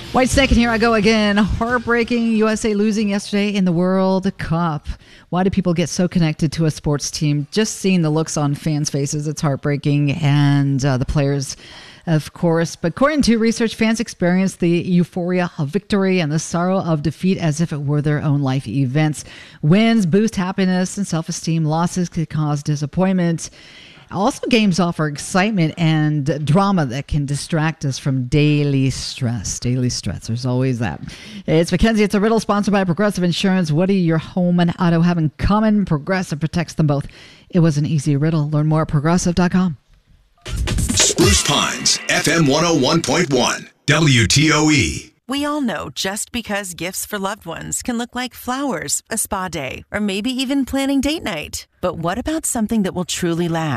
Whitesnake, and here I go again. Heartbreaking. USA losing yesterday in the World Cup. Why do people get so connected to a sports team? Just seeing the looks on fans' faces, it's heartbreaking. And the players, of course. But according to research, fans experience the euphoria of victory and the sorrow of defeat as if it were their own life events. Wins boost happiness and self-esteem. Losses could cause disappointment. Also, games offer excitement and drama that can distract us from daily stress. There's always that. It's Mackenzie. It's a riddle sponsored by Progressive Insurance. What do your home and auto have in common? Progressive protects them both. It was an easy riddle. Learn more at Progressive.com. Spruce Pines, FM 101.1, WTOE. We all know just because gifts for loved ones can look like flowers, a spa day, or maybe even planning date night. But what about something that will truly last?